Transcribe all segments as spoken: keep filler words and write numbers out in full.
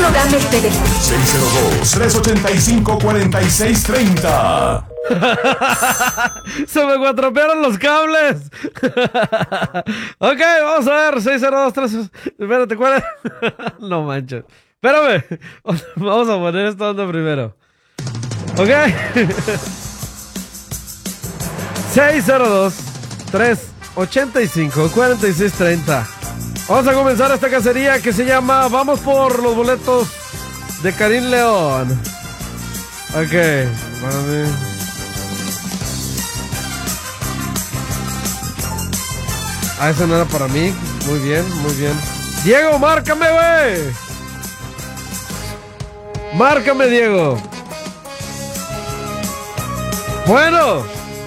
dame el teléfono. seis cero dos, tres ocho cinco, cuatro seis tres cero. Se me cuatropearon los cables. Ok, vamos a ver. seis cero dos tres. Espérate, ¿cuál es? No manches. Espérame. Vamos a poner esta onda primero. Ok. seis cero dos, tres ocho cinco, cuatro seis tres cero. Vamos a comenzar esta cacería que se llama Vamos por los boletos de Karim León. Ok. Vale. Ah, eso no era para mí. Muy bien, muy bien. Diego, márcame, güey. Márcame, Diego. Bueno.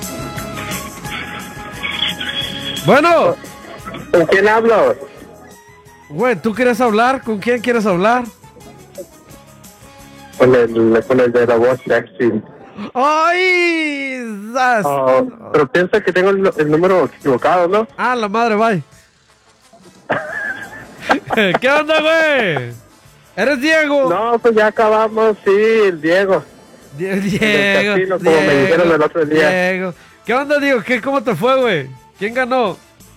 Bueno. ¿Con quién hablo? Güey, ¿tú quieres hablar? ¿Con quién quieres hablar? Con el, con el de la voz sexy. ¡Ay! Das. Oh, pero piensa que tengo el, el número equivocado, ¿no? Ah, la madre, bye. ¿Qué onda, güey? ¿Eres Diego? No, pues ya acabamos, sí, el Diego. Die- Diego, casino, como Diego, me dijeron el otro día. Diego. ¿Qué onda, Diego? ¿Qué, ¿Cómo te fue, güey? ¿Quién ganó?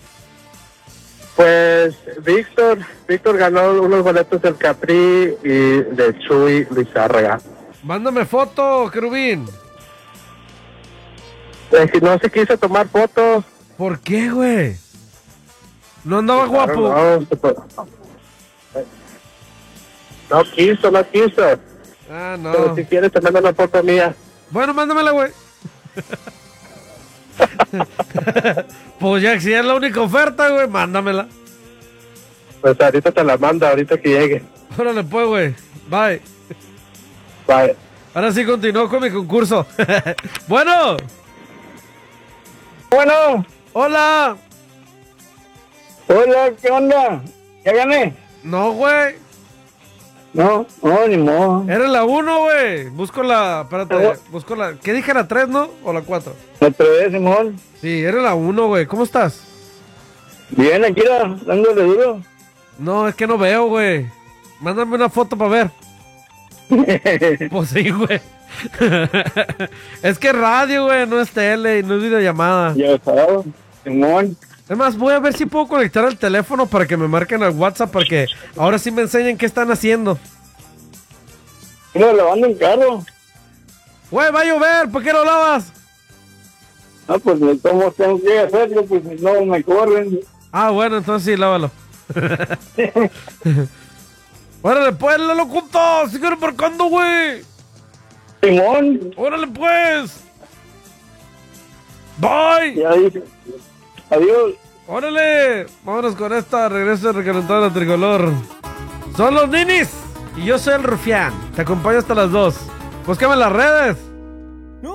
Pues Víctor, Víctor ganó unos boletos del Capri y de Chuy Lizárraga. Mándame foto, Querubín. Es que no se quiso tomar fotos. ¿Por qué, güey? ¿No andaba Claro, guapo? No, se fue. No quiso, no quiso. Ah, Pero no. si quieres te mando una foto mía. Bueno, mándamela, güey. Pues ya, si es la única oferta, güey, mándamela. Pues ahorita te la mando, ahorita que llegue. Órale, pues, güey. Bye. Bye. Ahora sí continúo con mi concurso. Bueno. Bueno. Hola. Hola, ¿qué onda? ¿Ya gané? No, güey. No, no, ni modo. Era la uno, güey. Busco la... Espérate. Busco la... ¿Qué dije? ¿La tres, no? ¿O la cuatro? La tres, Simón. Sí, era la uno, güey. ¿Cómo estás? Bien, aquí era, dándole duro. No, es que no veo, güey. Mándame una foto para ver. Pues sí, güey. Es que radio, güey, no es tele y no es videollamada. Ya sabes, Simón. Es más, voy a ver si puedo conectar el teléfono para que me marquen al WhatsApp, porque ahora sí me enseñen qué están haciendo. Mira, lavando un carro. Güey, va a llover, ¿por qué lo lavas? Ah, pues ¿cómo tengo que hacerlo? Pues no me corren. Ah, bueno, entonces sí, lávalo. Órale, pues, la locuto, sigue marcando, güey. Simón. Órale, pues. Bye. Ya dije. Adiós. Órale, vámonos con esta. Regreso recalentado a la tricolor. Son los ninis y yo soy el rufián. Te acompaño hasta las dos. Búscame en las redes.